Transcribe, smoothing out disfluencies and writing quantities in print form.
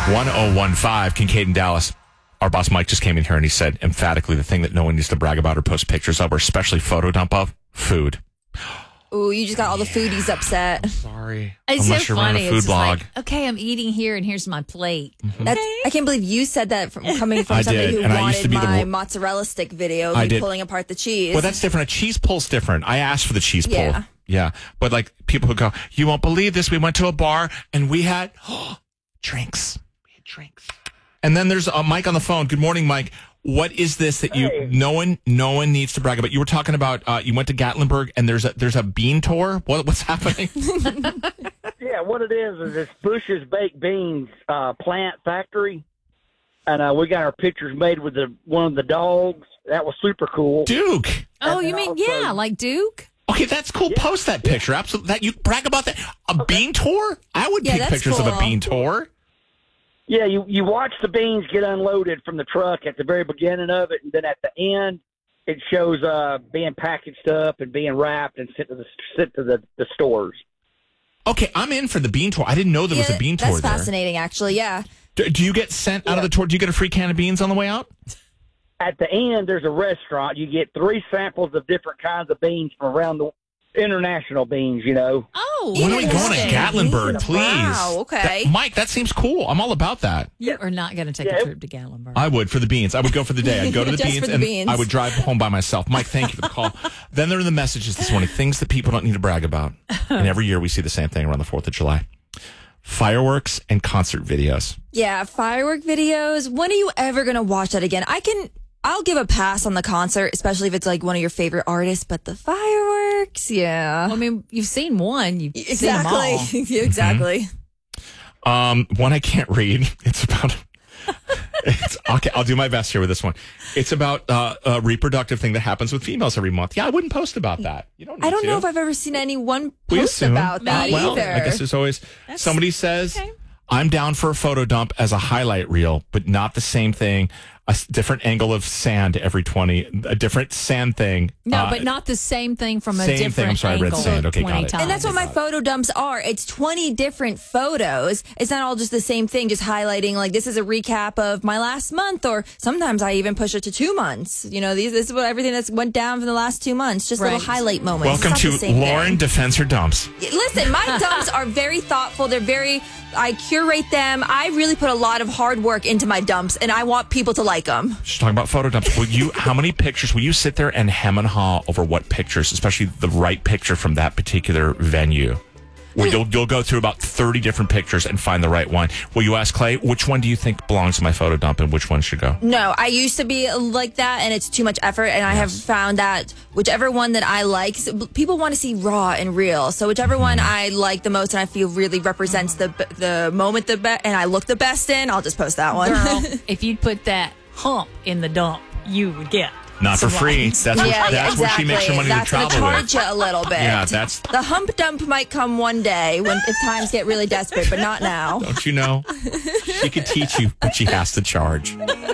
1015, Kincaid in Dallas. Our boss Mike just came in here and he said emphatically the thing that no one needs to brag about or post pictures of or especially photo dump of, food. Ooh, you just got all the foodies upset. Sorry. It's Unless so you're running funny. a food It's just blog. like, okay, I'm eating here, and here's my plate. That's, I can't believe you said that coming from I somebody did, who and I used to wanted be my the mozzarella stick video of I me did. pulling apart the cheese. Well, that's different. A cheese pull's different. I asked for the cheese pull. Yeah. Yeah. But like people who go, you won't believe this. We went to a bar and we had drinks. We had drinks. And then there's Mike on the phone. Good morning, Mike. What is this that no one needs to brag about? You were talking about you went to Gatlinburg and there's a bean tour. What's happening? Yeah, what it is it's Bush's Baked Beans plant factory, and we got our pictures made with one of the dogs. That was super cool. Duke. Oh, And you mean, also- like Duke? Okay, that's cool. Yeah. Post that picture. Absolutely. That you brag about that. A bean tour? I would Yeah, take that's pictures of a cool. bean tour. Yeah, you watch the beans get unloaded from the truck at the very beginning of it, and then at the end, it shows being packaged up and being wrapped and sent to the stores. Okay, I'm in for the bean tour. I didn't know there was a bean tour That's there. fascinating, actually. Yeah. Do you get sent out of the tour? Do you get a free can of beans on the way out? At the end, there's a restaurant. You get 3 samples of different kinds of beans from around the international beans, Oh, When are we going to interesting. Gatlinburg, please? Wow, okay. Mike, that seems cool. I'm all about that. You are not going to take a trip to Gatlinburg. I would for the beans. I would go for the day. I'd go to the Just beans for the and beans. I would drive home by myself. Mike, thank you for the call. Then there are the messages this morning, things that people don't need to brag about. And every year we see the same thing around the 4th of July. Fireworks and concert videos. Yeah, firework videos. When are you ever going to watch that again? I'll give a pass on the concert, especially if it's like one of your favorite artists, but the fireworks, yeah. I mean, you've seen one. You've seen them all. Exactly. Exactly. One I can't read. It's about... okay, I'll do my best here with this one. It's about a reproductive thing that happens with females every month. Yeah, I wouldn't post about that. You don't need I don't to. know if I've ever seen anyone We post assume. about that Well, either. I guess there's always somebody says, okay. I'm down for a photo dump as a highlight reel, but not the same thing. A different angle of sand every 20, a different sand thing. No, but not the same thing from a same different thing. I'm sorry, I read angle. sand. Okay, 20 got it. times. And that's what my photo dumps are. It's 20 different photos. It's not all just the same thing, just highlighting like this is a recap of my last month, or sometimes I even push it to 2 months. This is what everything that's went down for the last 2 months. Just little Right. highlight moments. Welcome It's not the to same Lauren thing. Defends Her Dumps. Listen, my dumps are very thoughtful. I curate them. I really put a lot of hard work into my dumps, and I want people to like them. She's talking about photo dumps. How many pictures, will you sit there and hem and haw over what pictures, especially the right picture from that particular venue? Where you'll go through about 30 different pictures and find the right one. Will you ask Clay, which one do you think belongs to my photo dump and which one should go? No, I used to be like that, and it's too much effort. And I have found that whichever one that I like, people want to see raw and real. So whichever one I like the most and I feel really represents the moment the best, and I look the best in, I'll just post that one. Girl, if you'd put that hump in the dump, you would get Not for free. That's where she makes her money That's to gonna travel charge with. you a little bit. Yeah, that's... The hump dump might come one day if times get really desperate, but not now. Don't you know? She could teach you, but she has to charge.